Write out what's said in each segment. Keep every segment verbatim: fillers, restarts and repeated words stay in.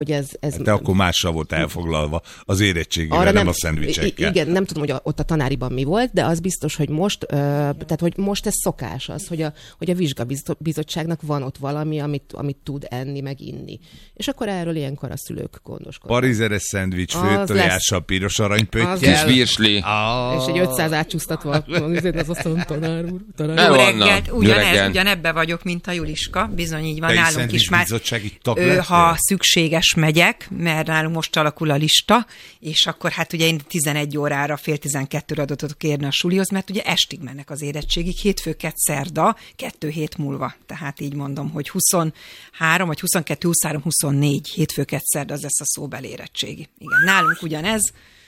hogy ez... ez de akkor mással volt elfoglalva az érettségével, nem, nem a szendvicsekkel. Igen, nem tudom, hogy a, ott a tanáriban mi volt, de az biztos, hogy most, ö, tehát hogy most ez szokás az, hogy a, hogy a vizsgabizottságnak van ott valami, amit, amit tud enni, meg inni. És akkor erről ilyenkor a szülők gondoskodnak. Parizeres szendvics, főtojással, piros aranypöttyel. Kis virsli. Ah. És egy ötszáz átcsúsztatva az asztalon, tanár úr, tanár Jó úr. reggelt, ugyanez, ugyanebbe vagyok, mint a Juliska, bizony így van, de nálunk is már, ő, ha szükséges megyek, mert nálunk most alakul a lista, és akkor hát ugye én tizenegy órára, fél tizenkettőre adatot kérni a sulihoz, mert ugye estig mennek az érettségig, hétfő, kett, szerda, kettő hét múlva. Tehát így mondom, hogy huszonhárom, vagy huszonkettő, huszonhárom, huszonnégy, hétfő, kett, szerda, az lesz a szóbeli érettségi. Igen, nálunk ugyanez.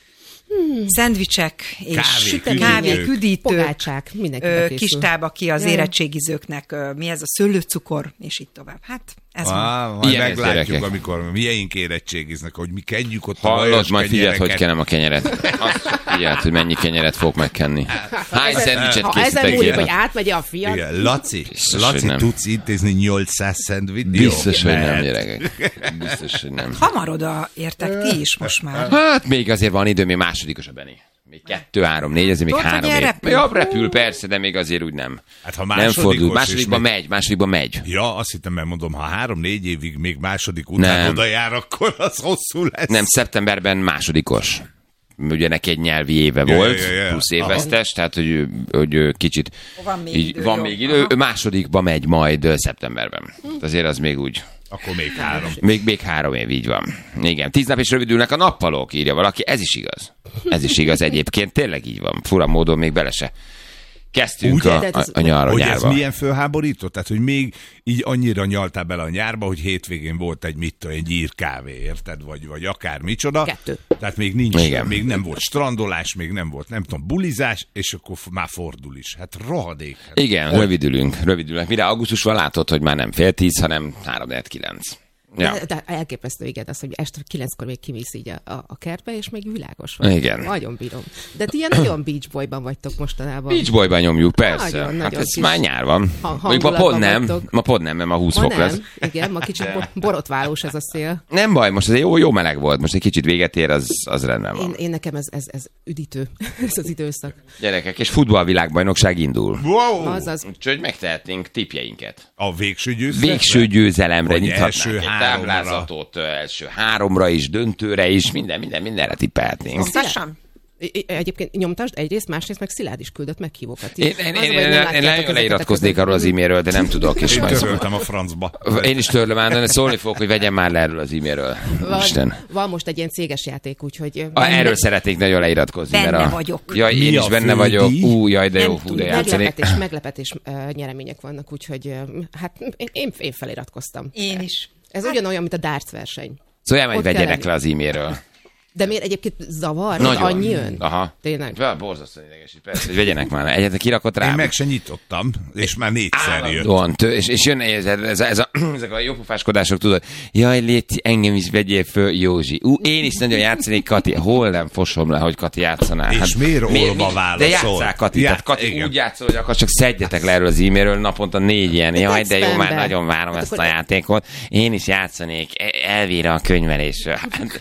Hmm. Szendvicsek és kávé, kávé küdítők, pogácsák, mindenkinek kis táb, aki az érettségizőknek, mi ez a szőlőcukor, és így tovább. Hát ez ah, van. Majd meglátjuk, gyerekek. Amikor miénk érettségiznek, hogy mi kenjük ott Hallod, a vajos majd figyeld, hogy kenem a kenyeret. Azt figyeld, hogy mennyi kenyeret fogok megkenni. Hány szendvicset készítek? Ha ezen múlik, hogy átmegy a fiat. Igen, Laci, biztos, Laci tudsz intézni nyolcszáz szendvit? Biztos, hogy nem, gyerekek. Biztos, hogy nem. Hamar oda értek ti is most már. Hát még azért van idő, még másodikos a Benni. Még kettő, három, négy, ezért még három év. Repül? Jobb repül, persze, de még azért úgy nem. Hát ha nem fordul. Másodikban meg... megy, másodikban megy. Ja, azt hittem, mert mondom, ha három-négy évig még második után nem. Oda jár, akkor az hosszú lesz. Nem, szeptemberben másodikos. Ugye neki egy nyelvi éve ja, volt, ja, ja, ja. plusz évvesztes, tehát hogy, hogy kicsit van még így, idő. Van még idő. Ő másodikba megy majd szeptemberben. Hm. Azért az még úgy... Akkor még három. Még, még három év, így van. Igen, tíz nap is rövidülnek a nappalok, írja valaki. Ez is igaz. Ez is igaz egyébként, tényleg így van. Fura módon még bele se kezdtünk a, a, a nyarra, hogy nyárba. Ez milyen fölháborító? Tehát, hogy még így annyira nyaltál bele a nyárba, hogy hétvégén volt egy mit tudom, egy gyír kávé, érted? Vagy, vagy akár micsoda. Kettő. Tehát még nincs, igen. Még nem volt strandolás, még nem volt, nem tudom, bulizás, és akkor már fordul is. Hát rohadék. Hát, igen, hogy... rövidülünk, rövidülünk. Mire augusztusban látod, hogy már nem fél tíz, hanem három kilenc. Ja. De, de elképesztő, igen, az, hogy este kilenckor még kimész így a, a, a kertbe, és még világos van. Igen. Nagyon bírom. De ti ilyen nagyon Beach Boyban vagytok mostanában. Beach Boyban nyomjuk, persze. Nagyon, hát ez már nyár van. Ha, ma pont nem, ma pont nem, mert ma húsz fok lesz. Igen, ma kicsit borotválós ez a szél. Nem baj, most ez jó, jó meleg volt, most egy kicsit véget ér, az, az rendben van. Én, én nekem ez, ez, ez üdítő, ez az időszak. Gyerekek, és futballvilágbajnokság indul. Wow! Azaz. Úgyhogy megtehetnénk tippjeinket. A végső győzelemre? Végső győzelemre nyithatnánk egy táblázatot, első háromra is, döntőre is, minden, minden, mindenre tippelhetnénk. Aztán Egyébként nyomtasd egyrészt, másrészt meg Szilárd is küldött meghívókat. Én, én, én, én, én nagyon leiratkoznék arról az e-mailről, de nem tudok. És én töröltem a francba. Én is törlöm ám, de szólni fogok, hogy vegyem már le erről az e-mailről. Van, van most egy ilyen céges játék, úgyhogy... A, erről szeretnék nagyon leiratkozni. Benne mert a, vagyok. Jaj, én is benne vagyok. Ú, jaj, de jó, hú, de játszani. Meglepetés, meglepetés uh, nyeremények vannak, úgyhogy uh, hát én, én, én feliratkoztam. Én is. Ez hát, ugyanolyan, mint a darts verseny. Szóval hogy vegyenek le az e-mailről. De miért egyébként zavar? Nagyon. Annyi jön? Aha. Tényleg? Borzasztóan idegesít, persze, hogy vegyenek már. Egyetlen kirakott rám. Én meg se nyitottam, és már négyszer jött. Állandóan, és, és jön ez, ez, ez a, ezek a jópofáskodások, tudod, jaj, légy, engem is vegyél föl, Józsi. Ú, én is nagyon játszanék, Kati. Hol nem fosom le, hogy Kati játszanál? És hát, miért olva válaszol? De játsszál, Kati. Já, tehát Kati igen. úgy játszol, hogy akkor csak szedjetek le erről az e-mailről naponta négy ilyen. Jaj, de jó, már nagyon várom ezt a játékot. Én is játszanék. Elvíra a könyvelésről.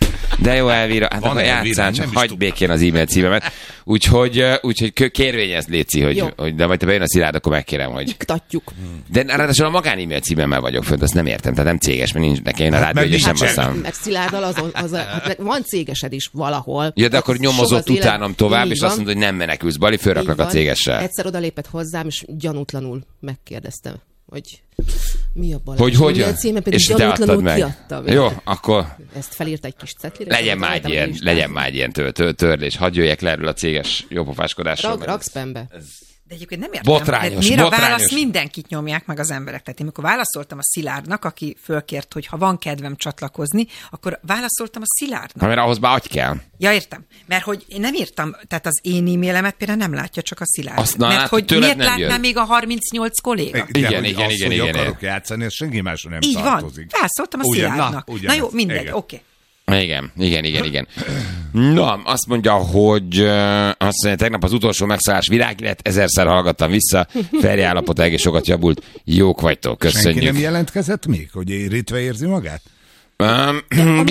De jó, Elvíra. Hát akkor játszál, csak hagyd békén az e-mail címemet. Úgyhogy, úgyhogy kérvényezd, Léci, hogy, hogy de majd te bejön a Szilárd, akkor megkérem, hogy... Iktatjuk. De ráadásul a magán e-mail címemmel vagyok fönt, azt nem értem, tehát nem céges, mert nincs nekem a rádió, hogy sem használom. Mert Szilárddal azon, az, hát van cégesed is valahol. Ja, de akkor nyomozott utánam tovább, és azt mondod, hogy nem menekülsz, Bali, fölraklak a cégessel. Egyszer odalépett hozzám, és gyanútlanul megkérdeztem, hogy mi a Balázs? Hogy hogyan? És te adtad meg. Kiadtam. Jó, akkor... Ezt felírt egy kis cetlire. Legyen már egy ilyen, legyen már egy ilyen tör, tör, törlés. Hadd jöjjek le erről a céges jópofáskodásról. Rak, raksz pembe. De egyébként nem értem. Botrányos, miért botrányos. a válasz mindenkit nyomják meg az emberek? Tehát én amikor válaszoltam a Szilárdnak, aki fölkért, hogy ha van kedvem csatlakozni, akkor válaszoltam a Szilárdnak. Mert ahhoz már agy kell. Ja, értem. Mert hogy én nem írtam, tehát az én e-mailemet például nem látja csak a Szilárd. Azt, na, mert hát, hogy miért nem látná jön. még a harmincnyolc kolléga? De, igen, igen, azt, igen, hogy igen. akarok játszani, ez senki másra nem így tartozik. Van. Válaszoltam a Ugyan, Szilárdnak. na, Na jó, mindegy, oké. Okay. Igen, igen, igen, igen. Na, azt mondja, hogy uh, azt mondja, tegnap az utolsó megszállás világélet, ezerszer hallgattam vissza, Feri állapota egész sokat javult, jók vagytok, köszönjük. Senki nem jelentkezett még, hogy érítve érzi magát? Um,